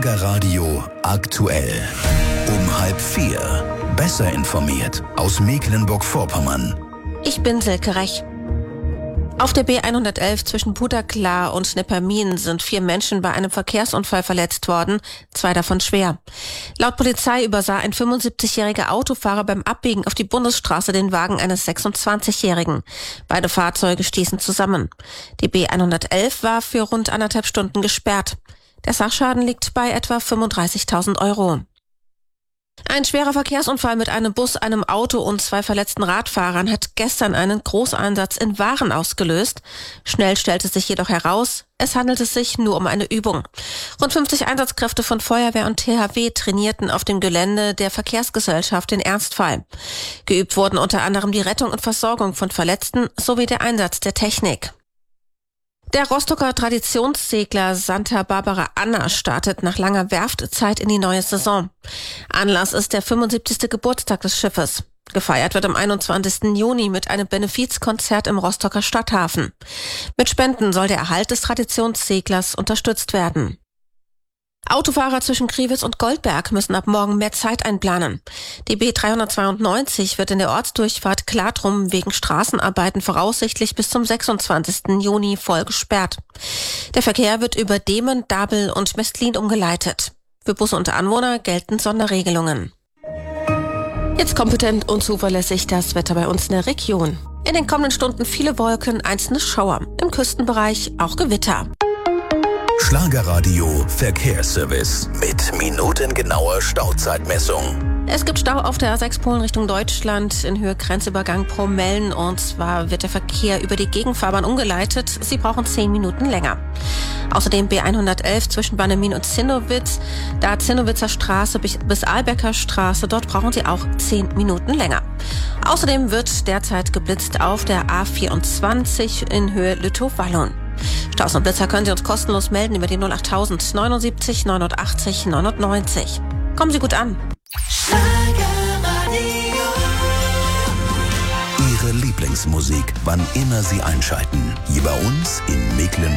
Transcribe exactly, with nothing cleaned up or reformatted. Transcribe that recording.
Schlagerradio aktuell. Um halb vier. Besser informiert aus Mecklenburg-Vorpommern. Ich bin Silke Rech. Auf der B hundertelf zwischen Budaklar und Neppermin sind vier Menschen bei einem Verkehrsunfall verletzt worden, zwei davon schwer. Laut Polizei übersah ein fünfundsiebzigjähriger Autofahrer beim Abbiegen auf die Bundesstraße den Wagen eines sechsundzwanzigjährigen. Beide Fahrzeuge stießen zusammen. Die B hundertelf war für rund anderthalb Stunden gesperrt. Der Sachschaden liegt bei etwa fünfunddreißigtausend Euro. Ein schwerer Verkehrsunfall mit einem Bus, einem Auto und zwei verletzten Radfahrern hat gestern einen Großeinsatz in Waren ausgelöst. Schnell stellte sich jedoch heraus, es handelte sich nur um eine Übung. Rund fünfzig Einsatzkräfte von Feuerwehr und T H W trainierten auf dem Gelände der Verkehrsgesellschaft in Ernstfall. Geübt wurden unter anderem die Rettung und Versorgung von Verletzten sowie der Einsatz der Technik. Der Rostocker Traditionssegler Santa Barbara Anna startet nach langer Werftzeit in die neue Saison. Anlass ist der fünfundsiebzigste Geburtstag des Schiffes. Gefeiert wird am einundzwanzigsten Juni mit einem Benefizkonzert im Rostocker Stadthafen. Mit Spenden soll der Erhalt des Traditionsseglers unterstützt werden. Autofahrer zwischen Kriwitz und Goldberg müssen ab morgen mehr Zeit einplanen. Die B dreihundertzweiundneunzig wird in der Ortsdurchfahrt Kladrum wegen Straßenarbeiten voraussichtlich bis zum sechsundzwanzigsten Juni voll gesperrt. Der Verkehr wird über Demen, Dabel und Mestlin umgeleitet. Für Busse und Anwohner gelten Sonderregelungen. Jetzt kompetent und zuverlässig das Wetter bei uns in der Region. In den kommenden Stunden viele Wolken, einzelne Schauer. Im Küstenbereich auch Gewitter. Schlagerradio Verkehrsservice mit minutengenauer Stauzeitmessung. Es gibt Stau auf der A sechs Polen Richtung Deutschland in Höhe Grenzübergang Promellen, und zwar wird der Verkehr über die Gegenfahrbahn umgeleitet. Sie brauchen zehn Minuten länger. Außerdem B hundertelf zwischen Bannemin und Zinnowitz, da Zinnowitzer Straße bis Ahlbecker Straße, dort brauchen Sie auch zehn Minuten länger. Außerdem wird derzeit geblitzt auf der A vierundzwanzig in Höhe Lüttow-Wallon. Staus und Blitzer können Sie uns kostenlos melden über die null achttausend neunundsiebzig neunundachtzig neunundneunzig. Kommen Sie gut an. Ihre Lieblingsmusik, wann immer Sie einschalten. Hier bei uns in Mecklenburg.